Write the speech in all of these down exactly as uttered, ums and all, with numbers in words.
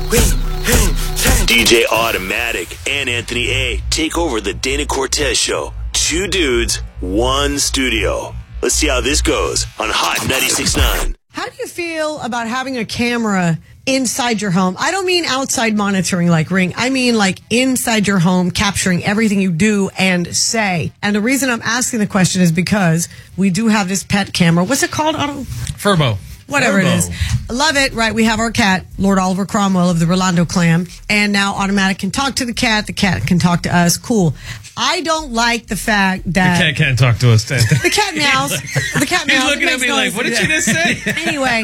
D J Automatic and Anthony A take over the Dana Cortez Show. Two dudes, one studio. Let's see how this goes on Hot ninety-six point nine. How do you feel about having a camera inside your home? I don't mean outside monitoring like Ring. I mean like inside your home, capturing everything you do and say. And the reason I'm asking the question is because we do have this pet camera. What's it called, Otto? Furbo. Whatever Furbo. it is. Love it, right? We have our cat, Lord Oliver Cromwell of the Rolando clan. And now Automatic can talk to the cat. The cat can talk to us. Cool. I don't like the fact that... The cat can't talk to us, Dan. The cat meows. The cat meows. He's looking at me noise. like, what did yeah. she just say? Anyway,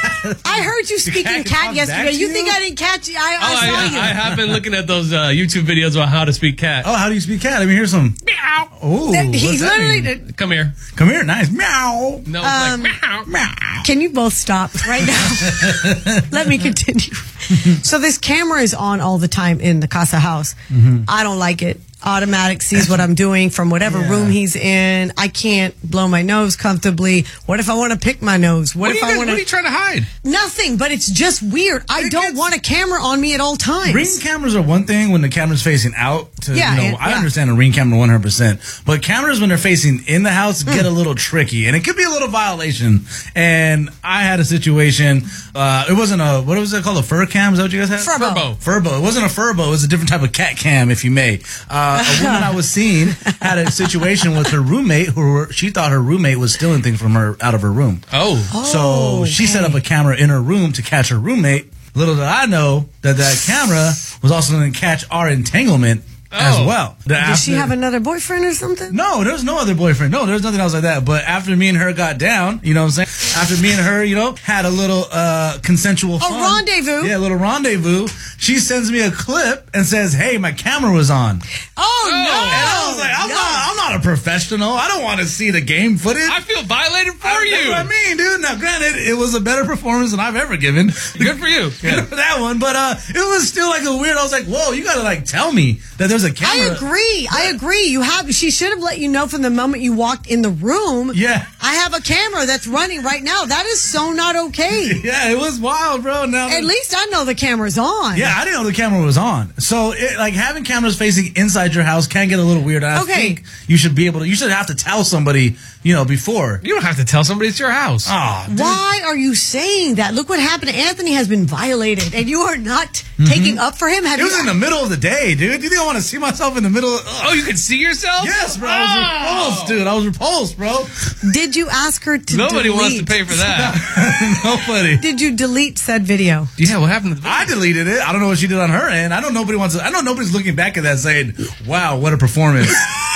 I heard you speaking cat, cat yesterday. You, you think I didn't catch you? I, I oh, saw I, you. I have been looking at those uh, YouTube videos about how to speak cat. Oh, how do you speak cat? Let me hear some. Meow. Oh, He's literally... Come here. Come here. Nice. Meow. No, it's Um, like, meow. Meow. Can you both stop right now? Let me continue. So this camera is on all the time in the Casa house. Mm-hmm. I don't like it. Automatic sees what I'm doing from whatever yeah. room he's in. I can't blow my nose comfortably. What if I want to pick my nose? What, what if I want What are you trying to hide? Nothing, but it's just weird. I it don't gets, want a camera on me at all times. Ring cameras are one thing when the camera's facing out. To, yeah, you know, and, I yeah. understand a Ring camera one hundred percent. But cameras when they're facing in the house mm. get a little tricky. And it could be a little violation. And I had a situation. Uh, it wasn't a, what was it called? A fur cam? Is that what you guys had? Furbo. Furbo. It wasn't a Furbo. It was a different type of cat cam, if you may. Uh, a woman I was seen had a situation with her roommate who were, she thought her roommate was stealing things from her out of her room. Oh. So oh, she okay. set up a camera in her room to catch her roommate. Little did I know that that camera was also going to catch our entanglement oh. as well. Did after, she have another boyfriend or something? No, there was no other boyfriend. No, there was nothing else like that. But after me and her got down, you know what I'm saying? After me and her, you know, had a little uh, consensual fun. A rendezvous. Yeah, a little rendezvous. She sends me a clip and says, hey, my camera was on. Oh, oh no. And I was like, I'm, no. not, I'm not a professional. I don't want to see the game footage. I feel violated for I, you. That's what I mean, dude. Now, granted, it was a better performance than I've ever given. Good for you. Yeah. that one. But uh, it was still like a weird, I was like, whoa, you got to like tell me that there's a camera. I agree. I agree. You have. She should have let you know from the moment you walked in the room. Yeah. I have a camera that's running right now. That is so not okay. Yeah, it was wild, bro. Now At least I know the camera's on. Yeah, I didn't know the camera was on. So, it, like, having cameras facing inside your house can get a little weird. I Okay. think you should be able to, you should have to tell somebody, you know, before. You don't have to tell somebody it's your house. Oh, dude. Why are you saying that? Look what happened. Anthony has been violated, and you are not mm-hmm. taking up for him. Have it was you, in the middle of the day, dude. You think I want to see myself in the middle of... Ugh. Oh, you can see yourself? Yes, bro. I was Oh. repulsed, dude. I was repulsed, bro. Did you ask her to Nobody delete? wants to pay for that. Nobody. Did you delete said video? Yeah, what happened to the video? I deleted it. I don't know what she did on her end. I know nobody wants to... I know nobody's looking back at that saying, wow, what a performance.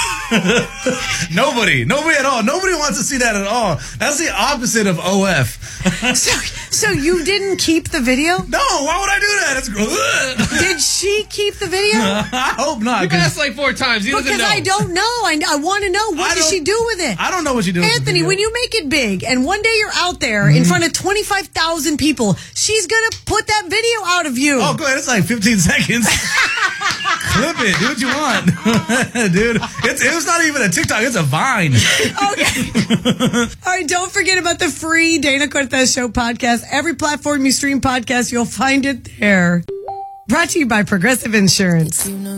Nobody. Nobody at all. Nobody wants to see that at all. That's the opposite of O F. so, so you didn't keep the video? No, why would I do that? It's, Did she keep the video? I hope not. You've asked like four times. He doesn't Because know. I don't know. I, I want to know. What I did don't- she do with it? I don't know what she did with the Anthony, video. when you make it big and one day you're out there mm-hmm. in front of twenty-five thousand people, she's going to put that video out of you. Oh, go ahead. It's like fifteen seconds. Clip it. Do what you want. Dude, it's, it was not even a TikTok. It's a Vine. Okay. All right. Don't forget about the free Dana Cortez Show podcast. Every platform you stream podcasts, you'll find it there. Brought to you by Progressive Insurance.